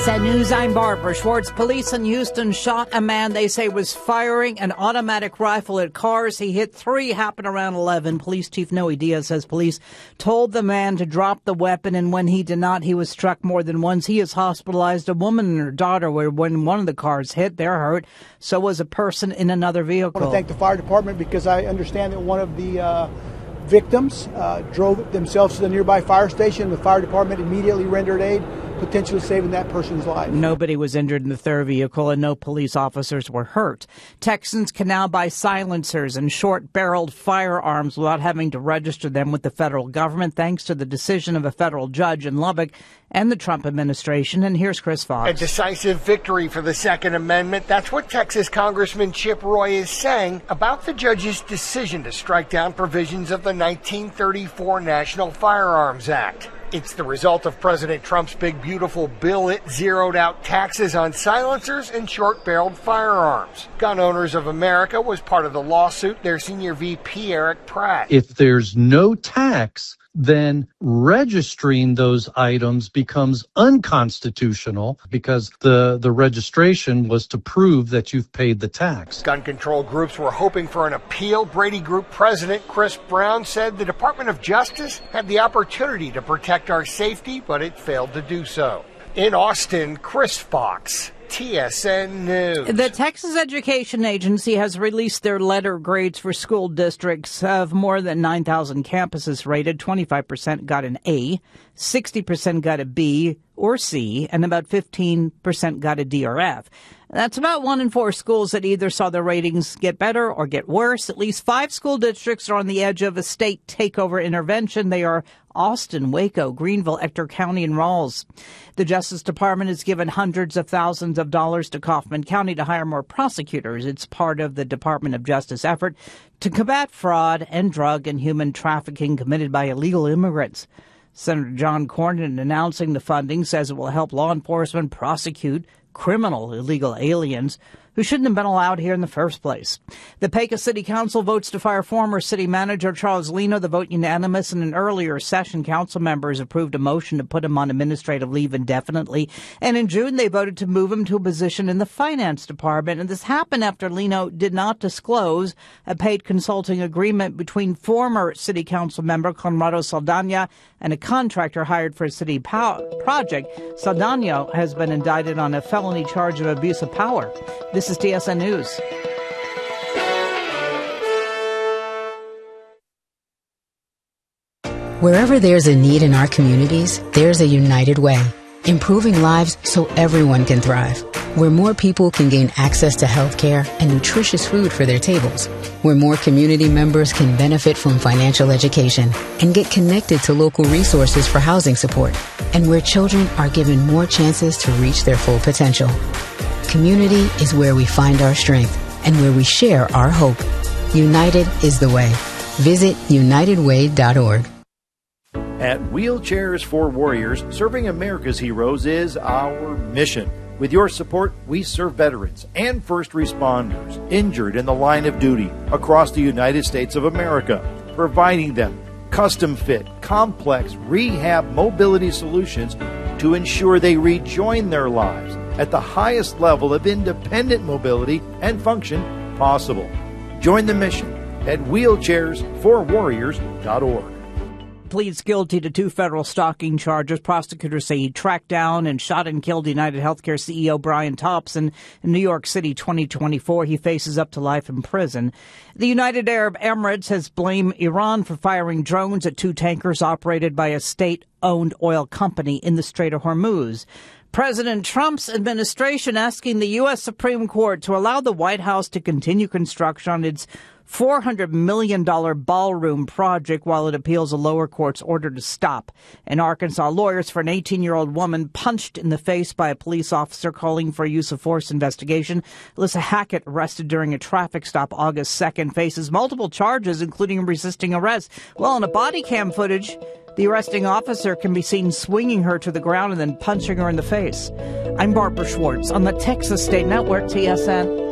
TSN News, I'm Barbara Schwartz. Police in Houston shot a man they say was firing an automatic rifle at cars. He hit three, happened around 11. Police Chief Noe Diaz says police told the man to drop the weapon, and when he did not, he was struck more than once. He is hospitalized. A woman and her daughter were when one of the cars hit. They're hurt. So was a person in another vehicle. I want to thank the fire department because I understand that one of the victims drove themselves to the nearby fire station. The fire department immediately rendered aid, potentially saving that person's life. Nobody was injured in the third vehicle and no police officers were hurt. Texans can now buy silencers and short-barreled firearms without having to register them with the federal government, thanks to the decision of a federal judge in Lubbock and the Trump administration. And here's Chris Fox. A decisive victory for the Second Amendment. That's what Texas Congressman Chip Roy is saying about the judge's decision to strike down provisions of the 1934 National Firearms Act. It's the result of President Trump's big, beautiful bill. It zeroed out taxes on silencers and short-barreled firearms. Gun Owners of America was part of the lawsuit. Their senior VP, Eric Pratt. If there's no tax, then registering those items becomes unconstitutional because the registration was to prove that you've paid the tax. Gun control groups were hoping for an appeal. Brady Group President Chris Brown said the Department of Justice had the opportunity to protect our safety, but it failed to do so. In Austin, Chris Fox, TSN News. The Texas Education Agency has released their letter grades for school districts. Of more than 9,000 campuses rated, 25% got an A, 60% got a B or C, and about 15% got a D or F. That's about 1 in 4 schools that either saw their ratings get better or get worse. At least 5 school districts are on the edge of a state takeover intervention. They are Austin, Waco, Greenville, Ector County, and Rawls. The Justice Department has given hundreds of thousands of dollars to Kaufman County to hire more prosecutors. It's part of the Department of Justice effort to combat fraud and drug and human trafficking committed by illegal immigrants. Senator John Cornyn, announcing the funding, says it will help law enforcement prosecute criminal illegal aliens who shouldn't have been allowed here in the first place. The Pecos City Council votes to fire former city manager Charles Lino. The vote unanimous. In an earlier session, council members approved a motion to put him on administrative leave indefinitely. And in June, they voted to move him to a position in the finance department. And this happened after Lino did not disclose a paid consulting agreement between former city council member Conrado Saldana and a contractor hired for a city project. Saldana has been indicted on a felony charge of abuse of power. This is TSN News. Wherever there's a need in our communities, there's a United Way. Improving lives so everyone can thrive. Where more people can gain access to health care and nutritious food for their tables. Where more community members can benefit from financial education and get connected to local resources for housing support. And where children are given more chances to reach their full potential. Community is where we find our strength and where we share our hope. United is the way. Visit unitedway.org. At Wheelchairs for Warriors, serving America's heroes is our mission. With your support, we serve veterans and first responders injured in the line of duty across the United States of America, providing them custom-fit, complex rehab mobility solutions to ensure they rejoin their lives at the highest level of independent mobility and function possible. Join the mission at wheelchairsforwarriors.org. Pleads guilty to 2 federal stalking charges. Prosecutors say he tracked down and shot and killed United Healthcare CEO Brian Thompson in New York City 2024. He faces up to life in prison. The United Arab Emirates has blamed Iran for firing drones at 2 tankers operated by a state-owned oil company in the Strait of Hormuz. President Trump's administration asking the U.S. Supreme Court to allow the White House to continue construction on its $400 million ballroom project while it appeals a lower court's order to stop. In Arkansas, lawyers for an 18-year-old woman punched in the face by a police officer calling for a use of force investigation. Alyssa Hackett, arrested during a traffic stop August 2nd, faces multiple charges, including resisting arrest. Well, in a body cam footage, the arresting officer can be seen swinging her to the ground and then punching her in the face. I'm Barbara Schwartz on the Texas State Network, TSN.